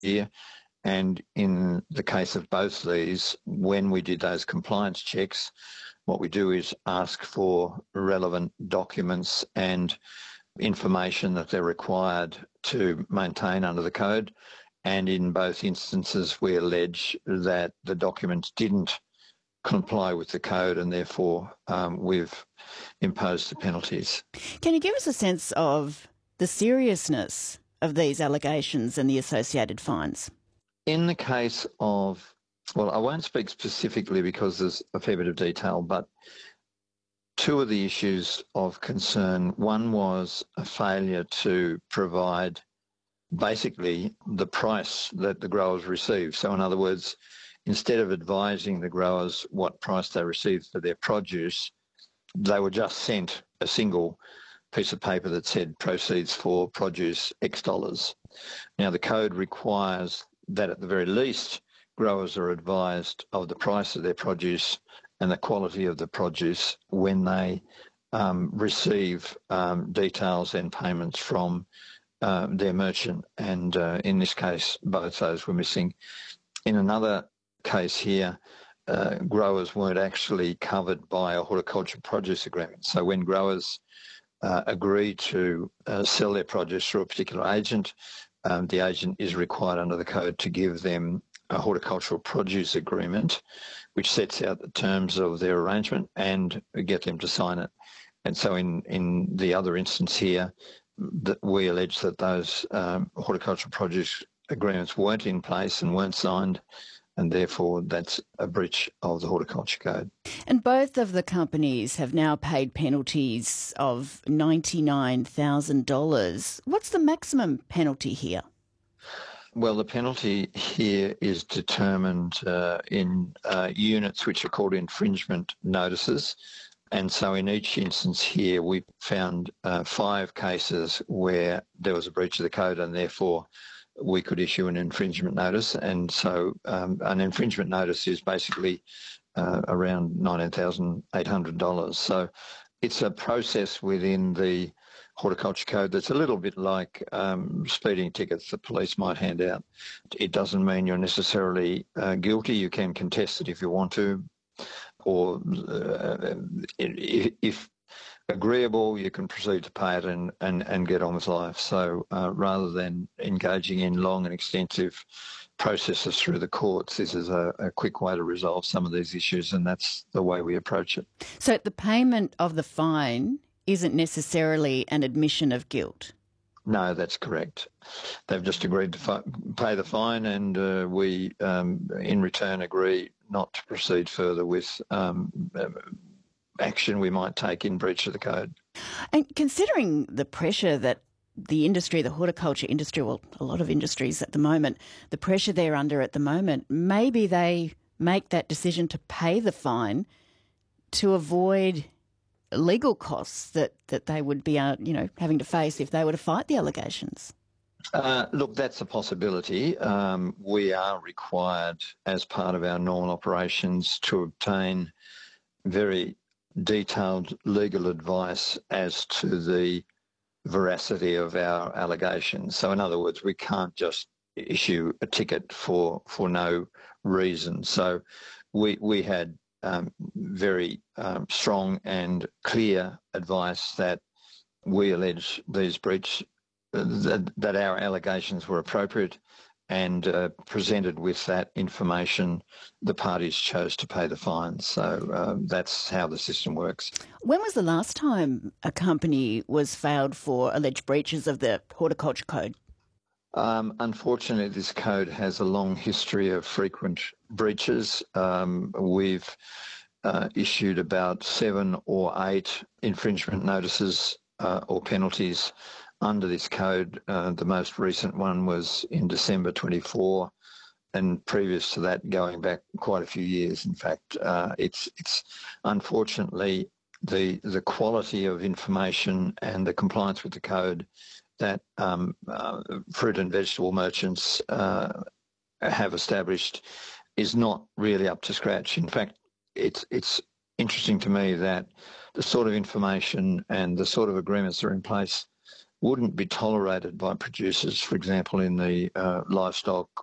year. And in the case of both these, when we did those compliance checks, what we do is ask for relevant documents and information that they're required to maintain under the code. And in both instances, we allege that the documents didn't comply with the code, and therefore we've imposed the penalties. Can you give us a sense of the seriousness of these allegations and the associated fines? In the case of, well, I won't speak specifically because there's a fair bit of detail, but two of the issues of concern, one was a failure to provide basically the price that the growers received. So in other words, instead of advising the growers what price they received for their produce, they were just sent a single piece of paper that said proceeds for produce X dollars. Now, the code requires that at the very least, growers are advised of the price of their produce and the quality of the produce when they receive details and payments from their merchant. And in this case, both those were missing. In another case here, growers weren't actually covered by a horticulture produce agreement. So when growers agree to sell their produce through a particular agent, the agent is required under the code to give them a horticultural produce agreement, which sets out the terms of their arrangement and get them to sign it. And so in the other instance here, that we allege that those horticultural produce agreements weren't in place and weren't signed, and therefore that's a breach of the Horticulture Code. And both of the companies have now paid penalties of $99,000. What's the maximum penalty here? Well, the penalty here is determined in units which are called infringement notices. And so in each instance here, we found 5 cases where there was a breach of the code and therefore we could issue an infringement notice. And so an infringement notice is basically around $19,800. So it's a process within the Horticulture Code that's a little bit like speeding tickets that police might hand out. It doesn't mean you're necessarily guilty. You can contest it if you want to, or if agreeable, you can proceed to pay it and get on with life. So rather than engaging in long and extensive processes through the courts, this is a quick way to resolve some of these issues, and that's the way we approach it. So the payment of the fine isn't necessarily an admission of guilt? No, that's correct. They've just agreed to pay the fine, and we, in return, agree not to proceed further with action we might take in breach of the code. And considering the pressure that the industry, the horticulture industry, well, a lot of industries at the moment, the pressure they're under at the moment, maybe they make that decision to pay the fine to avoid legal costs that they would be having to face if they were to fight the allegations. Look, that's a possibility. We are required as part of our normal operations to obtain very detailed legal advice as to the veracity of our allegations. So in other words, we can't just issue a ticket for no reason. So we had very strong and clear advice that we allege these breaches, that our allegations were appropriate, and presented with that information, the parties chose to pay the fines. So that's how the system works. When was the last time a company was failed for alleged breaches of the Horticulture Code? Unfortunately, this code has a long history of frequent breaches. We've issued about 7 or 8 infringement notices or penalties under this code. The most recent one was in December 24, and previous to that, going back quite a few years. In fact, it's unfortunately the quality of information and the compliance with the code that fruit and vegetable merchants have established is not really up to scratch. In fact, it's interesting to me that the sort of information and the sort of agreements that are in place wouldn't be tolerated by producers, for example, in the livestock